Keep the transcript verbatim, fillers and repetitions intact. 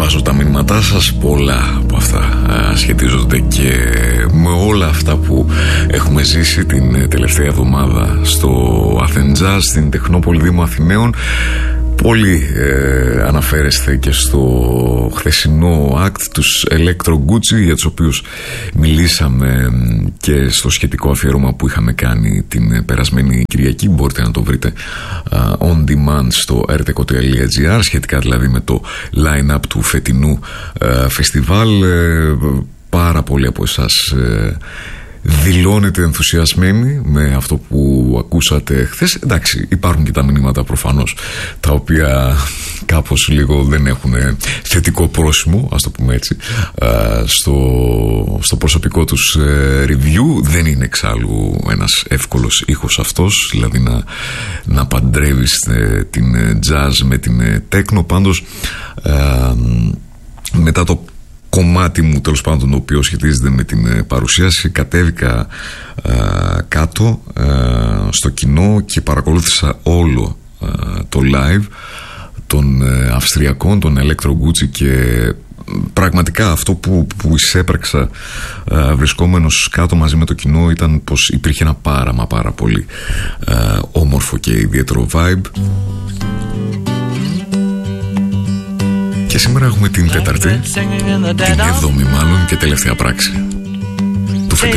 διαβάζω τα μηνύματά σας. Πολλά από αυτά α, σχετίζονται και με όλα αυτά που έχουμε ζήσει την τελευταία εβδομάδα στο Athens Jazz, στην Τεχνόπολη Δήμου Αθηναίων. Πολύ ε, αναφέρεστε και στο χθεσινό act τους Electro Gucci, για τους οποίους μιλήσαμε και στο σχετικό αφιέρωμα που είχαμε κάνει την περασμένη Κυριακή. Μπορείτε να το βρείτε uh, on demand στο erteco τελεία gr, σχετικά δηλαδή με το line-up του φετινού uh, φεστιβάλ. Uh, πάρα πολλοί από εσάς uh, δηλώνετε ενθουσιασμένοι με αυτό που ακούσατε χθες. Εντάξει, υπάρχουν και τα μηνύματα προφανώς τα οποία κάπως λίγο δεν έχουν θετικό πρόσημο, ας το πούμε έτσι, στο, στο προσωπικό τους review. Δεν είναι εξάλλου ένας εύκολος ήχος αυτός, δηλαδή να, να παντρεύεις την jazz με την techno. Πάντως μετά το κομμάτι μου, τέλος πάντων, το οποίο σχετίζεται με την παρουσίαση, κατέβηκα α, κάτω α, στο κοινό και παρακολούθησα όλο α, το live των ε, Αυστριακών, των Electro Gucci, και πραγματικά αυτό που, που εισέπραξα α, βρισκόμενος κάτω μαζί με το κοινό ήταν πως υπήρχε ένα πάρα μα πάρα πολύ α, όμορφο και ιδιαίτερο vibe. Και σήμερα έχουμε την τέταρτη, την έβδομη μάλλον και τελευταία πράξη.